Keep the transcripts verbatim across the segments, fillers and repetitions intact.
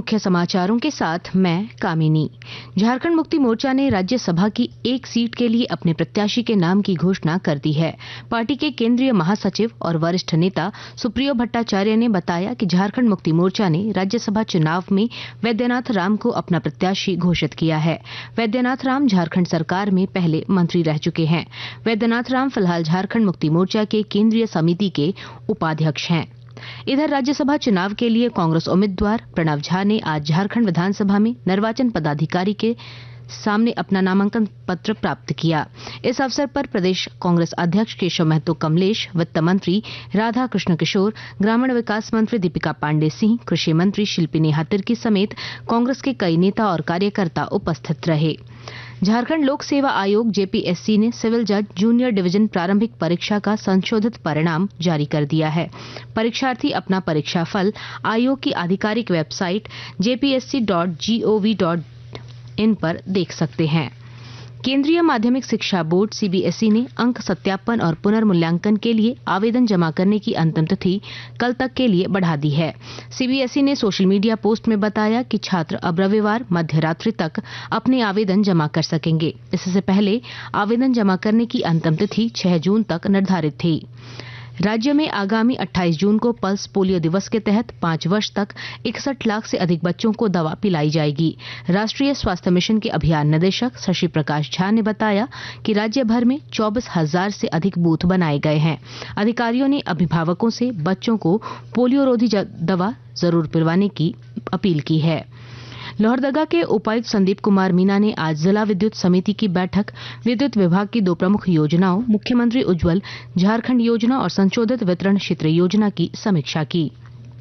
मुख्य समाचारों के साथ मैं कामिनी। झारखंड मुक्ति मोर्चा ने राज्यसभा की एक सीट के लिए अपने प्रत्याशी के नाम की घोषणा कर दी है। पार्टी के केंद्रीय महासचिव और वरिष्ठ नेता सुप्रियो भट्टाचार्य ने बताया कि झारखंड मुक्ति मोर्चा ने राज्यसभा चुनाव में वैद्यनाथ राम को अपना प्रत्याशी घोषित किया है। वैद्यनाथ राम झारखंड सरकार में पहले मंत्री रह चुके हैं। वैद्यनाथ राम फिलहाल झारखंड मुक्ति मोर्चा के केंद्रीय समिति के उपाध्यक्ष हैं। इधर राज्यसभा चुनाव के लिए कांग्रेस उम्मीदवार प्रणव झा ने आज झारखंड विधानसभा में निर्वाचन पदाधिकारी के सामने अपना नामांकन पत्र प्राप्त किया। इस अवसर पर प्रदेश कांग्रेस अध्यक्ष केशव महतो कमलेश, वित्त मंत्री राधा कृष्ण किशोर, ग्रामीण विकास मंत्री दीपिका पांडे सिंह, कृषि मंत्री शिल्पी नेहा तिर्की समेत कांग्रेस के कई नेता और कार्यकर्ता उपस्थित रहे। झारखंड लोक सेवा आयोग जेपीएससी ने सिविल जज जूनियर डिवीजन प्रारंभिक परीक्षा का संशोधित परिणाम जारी कर दिया है। परीक्षार्थी अपना परीक्षा फल आयोग की आधिकारिक website JPSC dot gov dot in पर देख सकते हैं। केंद्रीय माध्यमिक शिक्षा बोर्ड सीबीएसई ने अंक सत्यापन और पुनर्मूल्यांकन के लिए आवेदन जमा करने की अंतिम तिथि कल तक के लिए बढ़ा दी है। सीबीएसई ने सोशल मीडिया पोस्ट में बताया कि छात्र अब रविवार मध्य रात्रि तक अपने आवेदन जमा कर सकेंगे। इससे पहले आवेदन जमा करने की अंतिम तिथि छह जून तक निर्धारित थी। राज्य में आगामी अट्ठाईस जून को पल्स पोलियो दिवस के तहत पाँच वर्ष तक इकसठ लाख से अधिक बच्चों को दवा पिलाई जाएगी। राष्ट्रीय स्वास्थ्य मिशन के अभियान निदेशक शशि प्रकाश झा ने बताया कि राज्य भर में चौबीस हजार से अधिक बूथ बनाए गए हैं। अधिकारियों ने अभिभावकों से बच्चों को पोलियो रोधी दवा जरूर पिलवाने की अपील की है। लोहरदगा के उपायुक्त संदीप कुमार मीना ने आज जिला विद्युत समिति की बैठक विद्युत विभाग की दो प्रमुख योजनाओं मुख्यमंत्री उज्ज्वल झारखंड योजना और संशोधित वितरण क्षेत्र योजना की समीक्षा की।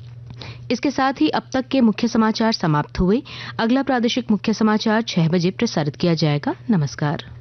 इसके साथ ही अब तक के मुख्य समाचार समाप्त हुए। अगला प्रादेशिक मुख्य समाचार छह बजे प्रसारित किया जाएगा। नमस्कार।